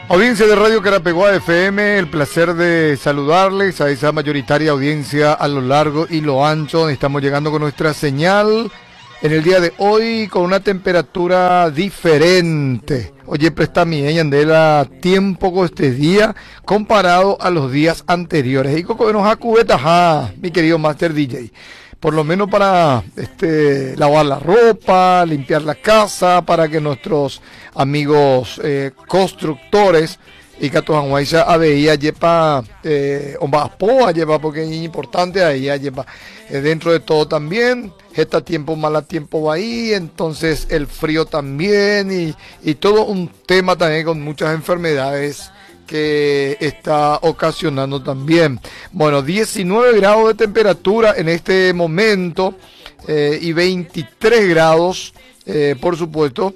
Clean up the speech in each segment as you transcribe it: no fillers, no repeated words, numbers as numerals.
Audiencia de Radio Carapeguá FM, el placer de saludarles a esa mayoritaria audiencia a lo largo y lo ancho, donde estamos llegando con nuestra señal en el día de hoy con una temperatura diferente. Oye, presta mi yandela tiempo con este día comparado a los días anteriores. Y coco nos acubeta, mi querido Master DJ. Por lo menos para lavar la ropa, limpiar la casa, para que nuestros amigos constructores y Catojanguaysa aveía lleva ombapoa lleva porque es importante ahí lleva dentro de todo también está tiempo mala tiempo ahí, entonces el frío también y todo un tema también con muchas enfermedades que está ocasionando también. Bueno, 19 grados de temperatura en este momento y 23 grados, por supuesto,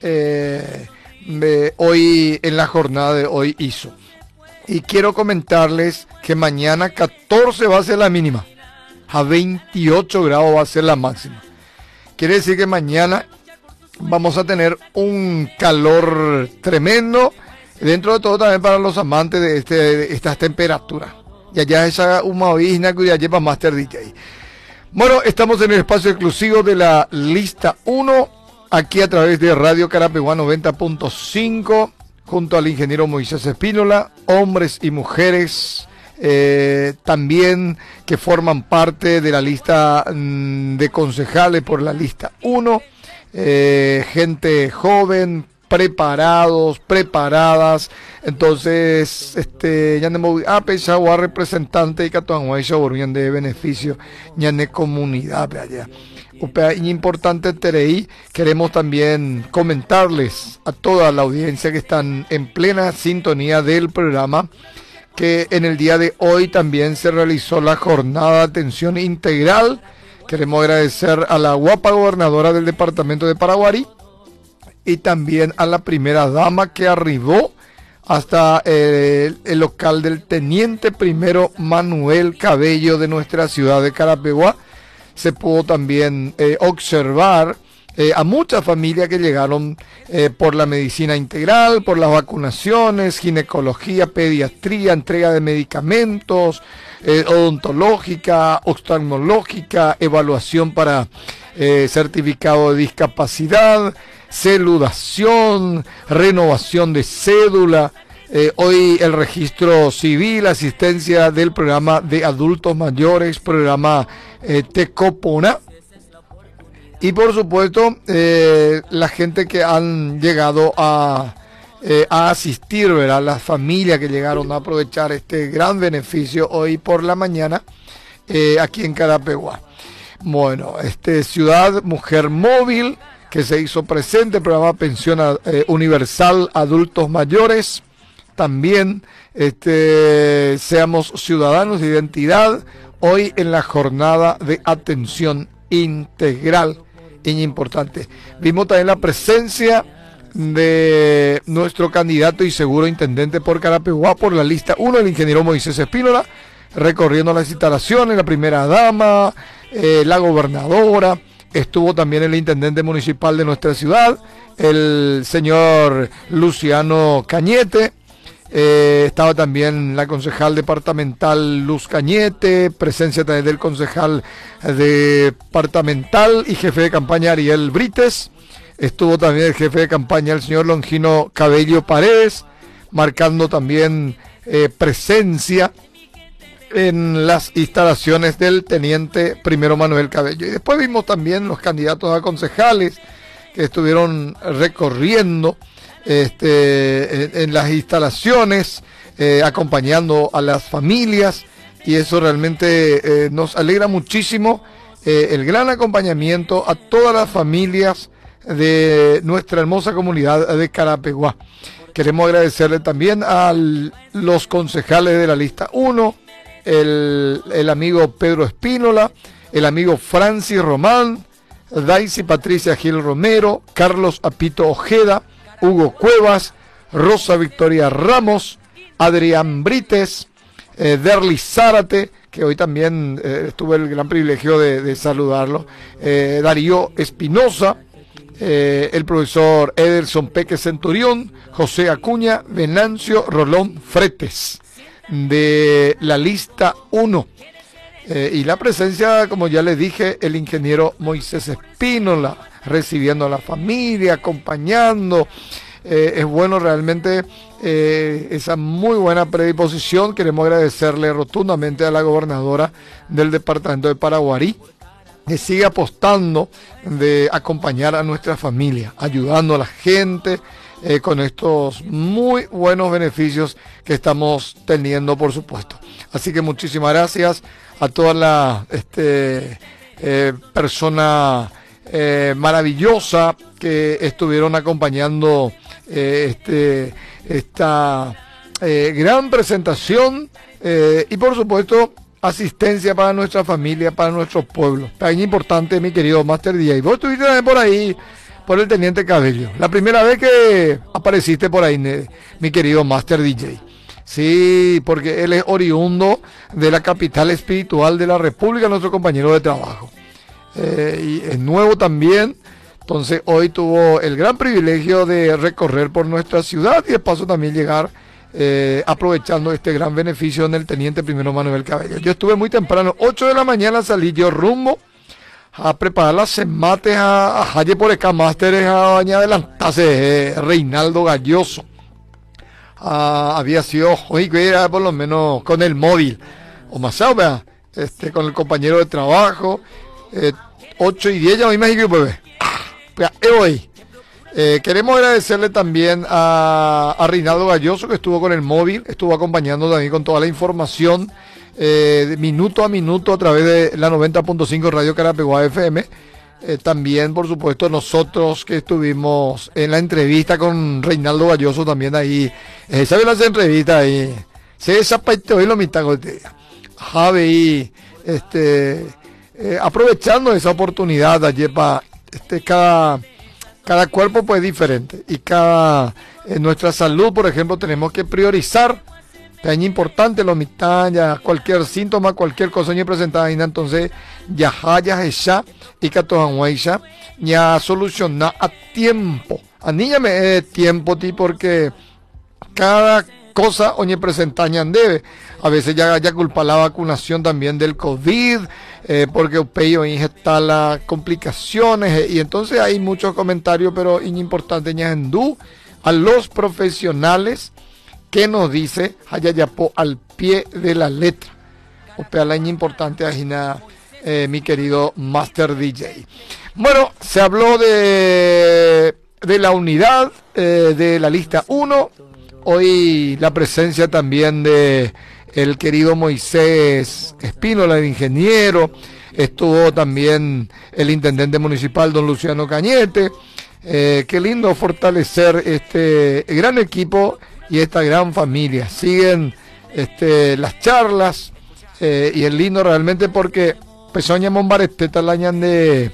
hoy en la jornada de hoy hizo. Y quiero comentarles que mañana 14 va a ser la mínima, a 28 grados va a ser la máxima. Quiere decir que mañana vamos a tener un calor tremendo. Dentro de todo también para los amantes de estas temperaturas. Y allá esa humavisna que ya lleva Master DJ. Bueno, estamos en el espacio exclusivo de la lista 1, aquí a través de Radio Carapeguá 90.5, junto al ingeniero Moisés Espínola, hombres y mujeres también que forman parte de la lista de concejales por la lista 1, gente joven, preparados, preparadas. Entonces ya no pensado a representante y Catojanguaysa de beneficio ya de comunidad allá. Importante Tereí, queremos también comentarles a toda la audiencia que están en plena sintonía del programa que en el día de hoy también se realizó la jornada de atención integral. Queremos agradecer a la guapa gobernadora del departamento de Paraguarí y también a la primera dama que arribó hasta el local del teniente primero Manuel Cabello de nuestra ciudad de Carapeguá. Se pudo también observar a muchas familias que llegaron por la medicina integral, por las vacunaciones, ginecología, pediatría, entrega de medicamentos, odontológica, oftalmológica, evaluación para certificado de discapacidad, celudación, renovación de cédula, hoy el registro civil, asistencia del programa de adultos mayores, programa Tecopona, y por supuesto la gente que han llegado a asistir, ¿verdad? Las familias que llegaron a aprovechar este gran beneficio hoy por la mañana aquí en Carapeguá. Bueno, Ciudad Mujer Móvil, que se hizo presente, programa Pensión Universal Adultos Mayores, también Seamos Ciudadanos de Identidad, hoy en la jornada de atención integral, importante. Vimos también la presencia de nuestro candidato y seguro intendente por Carapeguá, por la lista 1, el ingeniero Moisés Espínola, recorriendo las instalaciones, la primera dama, la gobernadora. Estuvo también el intendente municipal de nuestra ciudad, el señor Luciano Cañete. Estaba también la concejal departamental Luz Cañete, presencia también del concejal departamental y jefe de campaña Ariel Brites. Estuvo también el jefe de campaña, el señor Longino Cabello Paredes, marcando también presencia en las instalaciones del teniente primero Manuel Cabello. Y después vimos también los candidatos a concejales que estuvieron recorriendo en las instalaciones, acompañando a las familias, y eso realmente nos alegra muchísimo, el gran acompañamiento a todas las familias de nuestra hermosa comunidad de Carapeguá. Queremos agradecerle también a los concejales de la lista 1, el amigo Pedro Espínola, el amigo Francis Román, Daisy Patricia Gil Romero, Carlos Apito Ojeda, Hugo Cuevas, Rosa Victoria Ramos, Adrián Brites, Derly Zárate, que hoy también tuve el gran privilegio de saludarlo, Darío Espinosa, el profesor Ederson Peque Centurión, José Acuña, Venancio Rolón Fretes, de la lista 1. Y la presencia, como ya les dije, el ingeniero Moisés Espínola, recibiendo a la familia, acompañando. Es bueno realmente esa muy buena predisposición. Queremos agradecerle rotundamente a la gobernadora del departamento de Paraguarí, que sigue apostando de acompañar a nuestra familia, ayudando a la gente con estos muy buenos beneficios que estamos teniendo, por supuesto. Así que muchísimas gracias a toda la persona maravillosa que estuvieron acompañando esta gran presentación y por supuesto asistencia para nuestra familia, para nuestro pueblo. Tan importante, mi querido Master DJ. Vos estuviste también por ahí, por el Teniente Cabello. La primera vez que apareciste por ahí, mi querido Master DJ. Sí, porque él es oriundo de la capital espiritual de la República, nuestro compañero de trabajo. Y es nuevo también. Entonces hoy tuvo el gran privilegio de recorrer por nuestra ciudad y de paso también llegar aprovechando este gran beneficio en el Teniente Primero Manuel Cabello. Yo estuve muy temprano, 8 de la mañana salí yo rumbo a preparar las semates a Halle por acá, másteres a adelantarse Reinaldo Galloso. Había sido, hoy era por lo menos con el móvil, o más con el compañero de trabajo, 8 y 10 ya me imagino que hoy. Queremos agradecerle también a Reinaldo Galloso, que estuvo con el móvil, estuvo acompañando también con toda la información de minuto a minuto a través de la 90.5 Radio Carapeguá FM. También, por supuesto, nosotros que estuvimos en la entrevista con Reinaldo Galloso también ahí. ¿Sabe las entrevistas ahí? Se desapareció hoy lo mitad de Javi, aprovechando esa oportunidad ayer para cada cuerpo pues diferente y nuestra salud, por ejemplo, tenemos que priorizar. Es importante lo mitad, ya cualquier síntoma, cualquier cosa ni presentada, entonces ya y que ya solucionar a tiempo. A niña me tiempo ti porque cada cosa oñe presentañan debe. A veces ya culpa la vacunación también del COVID, porque opello está las complicaciones, y entonces hay muchos comentarios, pero es importante a los profesionales que nos dice Hayayapo al pie de la letra. Opea la importante agina, mi querido Master DJ. Bueno, se habló de la unidad de la lista 1. Hoy la presencia también de el querido Moisés Espínola, el ingeniero. Estuvo también el intendente municipal, don Luciano Cañete. Qué lindo fortalecer este gran equipo y esta gran familia. Siguen las charlas y es lindo realmente porque Pesoña Mombareteta la ñan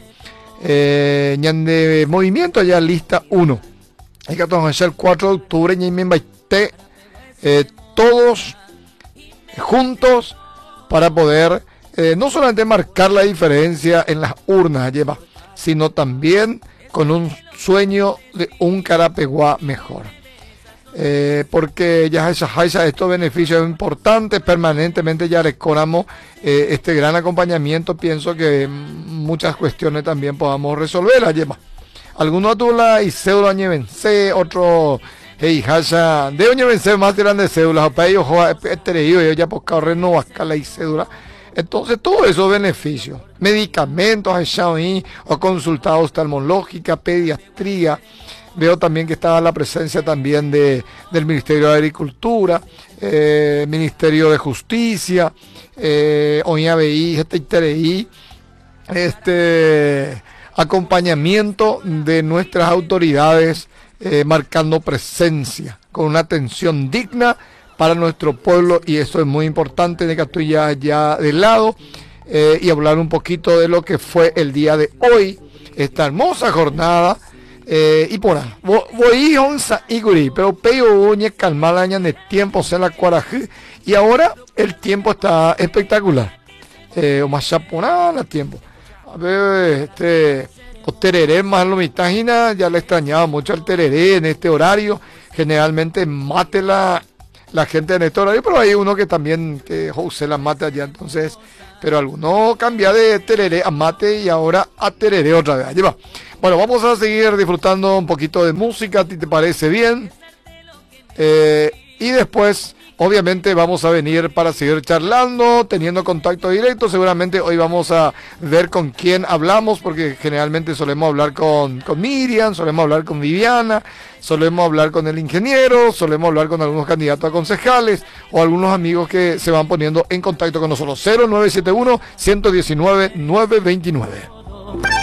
de movimiento allá lista 1. Hay que tomar el 4 de octubre y me invité todos juntos para poder no solamente marcar la diferencia en las urnas, sino también con un sueño de un Carapeguá mejor. Porque ya estos beneficios importantes permanentemente ya recordamos este gran acompañamiento. Pienso que muchas cuestiones también podamos resolver. Algunos tuvo la cédula vence, otro de oñe vencer más grande cédulas, para ellos ya por renovar la cédula. Entonces, todos esos beneficios, medicamentos, o consulta oftalmológica, pediatría. Veo también que estaba la presencia también del Ministerio de Agricultura, Ministerio de Justicia, OIABI, acompañamiento de nuestras autoridades, marcando presencia con una atención digna para nuestro pueblo, y eso es muy importante. De que estoy ya de lado y hablar un poquito de lo que fue el día de hoy, esta hermosa jornada. Y por ahí voy onza iguri, pero peo calmar año de tiempo se la cuarají, y ahora el tiempo está espectacular. O más chaponada tiempo. A ver, o tereré más lo mitágina, ya le extrañaba mucho el tereré en este horario. Generalmente mate la gente en este horario, pero hay uno que también se la mate allá, entonces, pero alguno cambia de tereré a mate y ahora a tereré otra vez. Allí va. Bueno, vamos a seguir disfrutando un poquito de música, ¿a ti te parece bien? Y después, obviamente, vamos a venir para seguir charlando, teniendo contacto directo. Seguramente hoy vamos a ver con quién hablamos, porque generalmente solemos hablar con Miriam, solemos hablar con Viviana, solemos hablar con el ingeniero, solemos hablar con algunos candidatos a concejales o algunos amigos que se van poniendo en contacto con nosotros. 0971-119-929.